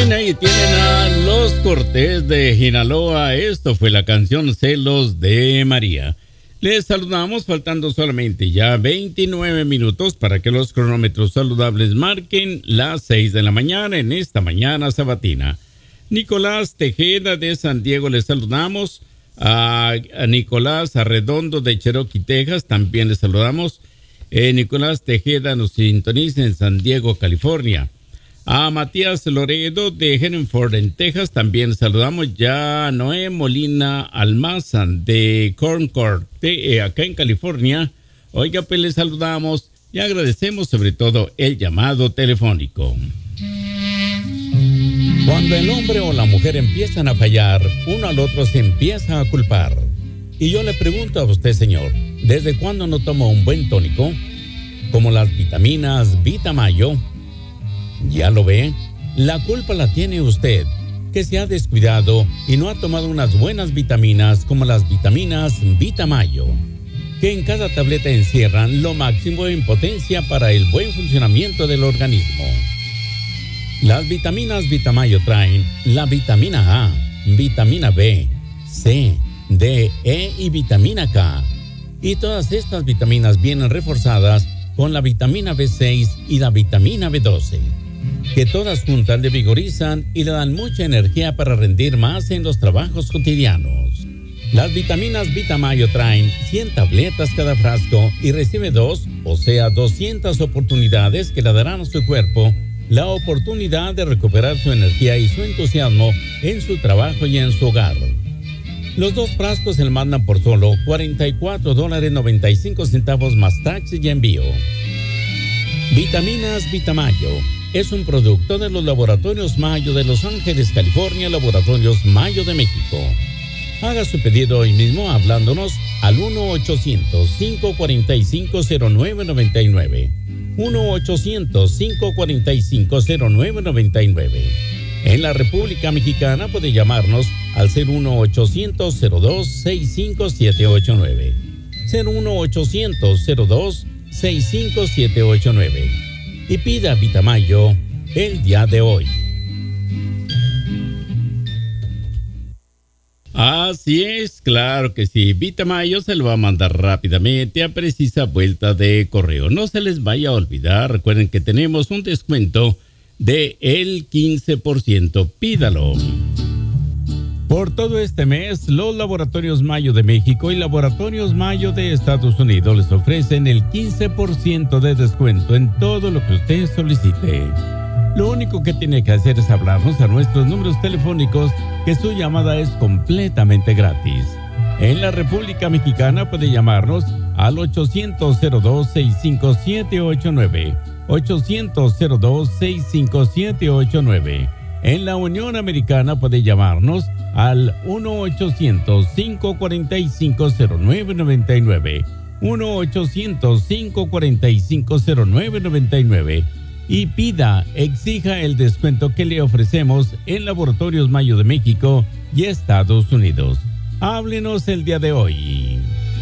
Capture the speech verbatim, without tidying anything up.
Bien, ahí tienen a Los Cortés de Sinaloa. Esto fue la canción Celos de María. Les saludamos faltando solamente ya veintinueve minutos para que los cronómetros saludables marquen las seis de la mañana en esta mañana sabatina. Nicolás Tejeda de San Diego les saludamos. A, a Nicolás Arredondo de Cherokee, Texas, también les saludamos. Eh, Nicolás Tejeda nos sintoniza en San Diego, California. A Matías Loredo de Hereford, en Texas, también saludamos. Ya a Noé Molina Almazán de Concord, de, eh, acá en California. Oiga, pues les saludamos y agradecemos sobre todo el llamado telefónico. Cuando el hombre o la mujer empiezan a fallar, uno al otro se empieza a culpar. Y yo le pregunto a usted, señor, ¿desde cuándo no toma un buen tónico? Como las vitaminas Vitamayo. ¿Ya lo ve? La culpa la tiene usted, que se ha descuidado y no ha tomado unas buenas vitaminas como las vitaminas Vitamayo, que en cada tableta encierran lo máximo en potencia para el buen funcionamiento del organismo. Las vitaminas Vitamayo traen la vitamina A, vitamina B, C, D, E y vitamina K. Y todas estas vitaminas vienen reforzadas con la vitamina B seis y la vitamina B doce, que todas juntas le vigorizan y le dan mucha energía para rendir más en los trabajos cotidianos. Las vitaminas Vitamayo traen cien tabletas cada frasco y recibe dos, o sea, doscientas oportunidades que le darán a su cuerpo la oportunidad de recuperar su energía y su entusiasmo en su trabajo y en su hogar. Los dos frascos se le mandan por solo cuarenta y cuatro dólares noventa y cinco centavos más taxi y envío. Vitaminas Vitamayo es un producto de los Laboratorios Mayo de Los Ángeles, California, Laboratorios Mayo de México. Haga su pedido hoy mismo hablándonos al uno ochocientos, cinco cuatro cinco, cero nueve nueve nueve. uno ochocientos, cinco cuatro cinco, cero nueve nueve nueve. En la República Mexicana puede llamarnos al cero uno ochocientos, cero dos, seis cinco siete ocho nueve. cero uno ochocientos, cero dos, seis cinco siete ocho nueve. Y pida Vitamayo el día de hoy. Así es, claro que sí. Vitamayo se lo va a mandar rápidamente a precisa vuelta de correo. No se les vaya a olvidar. Recuerden que tenemos un descuento de el quince por ciento. Pídalo. Por todo este mes, los Laboratorios Mayo de México y Laboratorios Mayo de Estados Unidos les ofrecen el quince por ciento de descuento en todo lo que usted solicite. Lo único que tiene que hacer es hablarnos a nuestros números telefónicos, que su llamada es completamente gratis. En la República Mexicana puede llamarnos al ochocientos, cero dos, seis cinco siete ocho nueve. ochocientos, cero dos, seis cinco siete ocho nueve. En la Unión Americana puede llamarnos al uno ochocientos, cinco cuatro cinco, cero nueve nueve nueve. uno ochocientos, cinco cuatro cinco, cero nueve nueve nueve. Y pida, exija el descuento que le ofrecemos en Laboratorios Mayo de México y Estados Unidos. Háblenos el día de hoy.